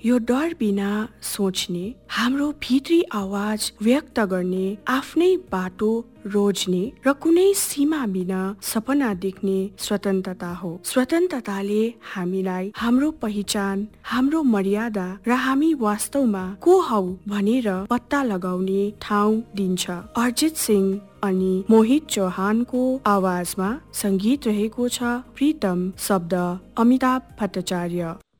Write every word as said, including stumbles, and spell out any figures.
यो डर बिना सोच्ने, हाम्रो भित्री आवाज व्यक्त गर्ने, आफ्नै बाटो रोज्ने र कुनै सीमा बिना सपना देख्ने स्वतन्त्रता हो। स्वतन्त्रताले हामीलाई हाम्रो पहिचान, हाम्रो मर्यादा र हामी वास्तवमा को हौ भनेर पत्ता लगाउने ठाउँ दिन्छ। अरिजित सिंह अनि मोहित चौहानको आवाजमा संगीत रहेको छ प्रीतम, शब्द अमिताभ भट्टाचार्य।